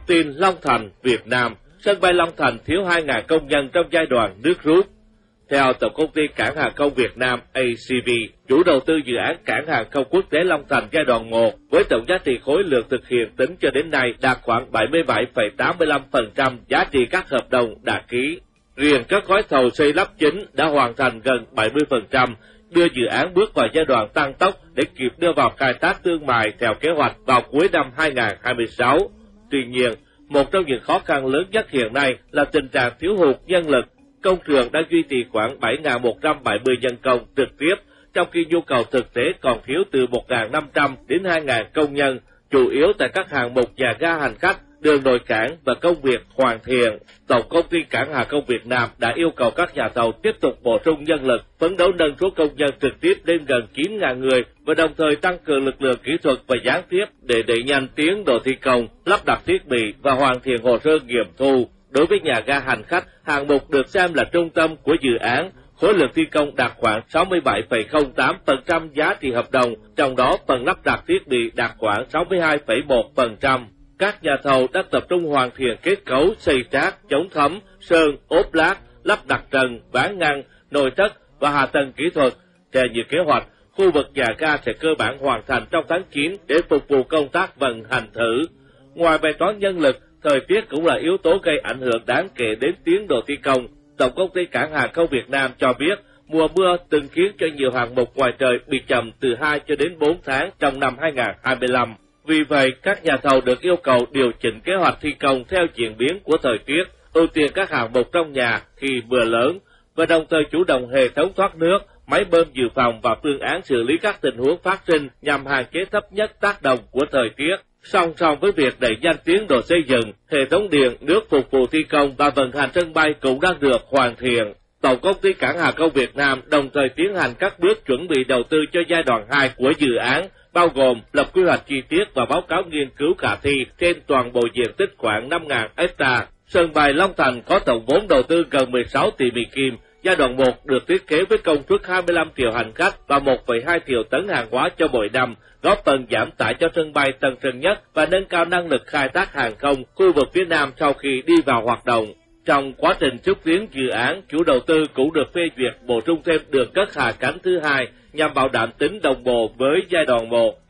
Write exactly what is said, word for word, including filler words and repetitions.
tin Long Thành, Việt Nam, sân bay Long Thành thiếu hai nghìn công nhân trong giai đoạn nước rút. Theo Tổng công ty Cảng hàng không Việt Nam A C V, chủ đầu tư dự án Cảng hàng không quốc tế Long Thành giai đoạn một, với tổng giá trị khối lượng thực hiện tính cho đến nay đạt khoảng bảy mươi bảy phẩy tám mươi lăm phần trăm giá trị các hợp đồng đã ký. Riêng các gói thầu xây lắp chính đã hoàn thành gần bảy mươi phần trăm, đưa dự án bước vào giai đoạn tăng tốc để kịp đưa vào khai thác thương mại theo kế hoạch vào cuối năm hai nghìn không trăm hai mươi sáu. Tuy nhiên, một trong những khó khăn lớn nhất hiện nay là tình trạng thiếu hụt nhân lực. Công trường đã duy trì khoảng bảy nghìn một trăm bảy mươi nhân công trực tiếp, trong khi nhu cầu thực tế còn thiếu từ một nghìn năm trăm đến hai nghìn công nhân, chủ yếu tại các hạng mục nhà ga hành khách, đường nội cảng và công việc hoàn thiện. Tổng công ty Cảng hàng không Việt Nam đã yêu cầu các nhà thầu tiếp tục bổ sung nhân lực, phấn đấu nâng số công nhân trực tiếp lên gần chín nghìn người và đồng thời tăng cường lực lượng kỹ thuật và gián tiếp để đẩy nhanh tiến độ thi công, lắp đặt thiết bị và hoàn thiện hồ sơ nghiệm thu. Đối với nhà ga hành khách, hạng mục được xem là trung tâm của dự án, khối lượng thi công đạt khoảng sáu mươi bảy phẩy không tám phần trăm giá trị hợp đồng, trong đó phần lắp đặt thiết bị đạt khoảng sáu mươi hai phẩy một phần trăm. Các nhà thầu đã tập trung hoàn thiện kết cấu, xây trát, chống thấm, sơn, ốp lát, lắp đặt trần, ván ngăn, nội thất và hạ tầng kỹ thuật. Theo như kế hoạch, khu vực nhà ga sẽ cơ bản hoàn thành trong tháng chín để phục vụ công tác vận hành thử. Ngoài bài toán nhân lực, thời tiết cũng là yếu tố gây ảnh hưởng đáng kể đến tiến độ thi công. Tổng công ty Cảng hàng không Việt Nam cho biết, mùa mưa từng khiến cho nhiều hạng mục ngoài trời bị chậm từ hai cho đến bốn tháng trong năm hai nghìn không trăm hai mươi lăm. Vì vậy, các nhà thầu được yêu cầu điều chỉnh kế hoạch thi công theo diễn biến của thời tiết, ưu tiên các hạng mục trong nhà khi mưa lớn, và đồng thời chủ động hệ thống thoát nước, máy bơm dự phòng và phương án xử lý các tình huống phát sinh nhằm hạn chế thấp nhất tác động của thời tiết. Song song với việc đẩy nhanh tiến độ xây dựng, hệ thống điện, nước phục vụ thi công và vận hành sân bay cũng đang được hoàn thiện. Tổng công ty Cảng hàng không Việt Nam đồng thời tiến hành các bước chuẩn bị đầu tư cho giai đoạn hai của dự án, bao gồm lập quy hoạch chi tiết và báo cáo nghiên cứu khả thi trên toàn bộ diện tích khoảng năm nghìn héc-ta. Sân bay Long Thành có tổng vốn đầu tư gần mười sáu tỷ Mỹ Kim. Giai đoạn một được thiết kế với công suất hai mươi lăm triệu hành khách và một phẩy hai triệu tấn hàng hóa cho mỗi năm, góp phần giảm tải cho sân bay Tân Sơn Nhất và nâng cao năng lực khai thác hàng không khu vực phía Nam sau khi đi vào hoạt động. Trong quá trình xúc tiến dự án, chủ đầu tư cũng được phê duyệt bổ sung thêm đường cất hạ cánh thứ hai nhằm bảo đảm tính đồng bộ với giai đoạn một.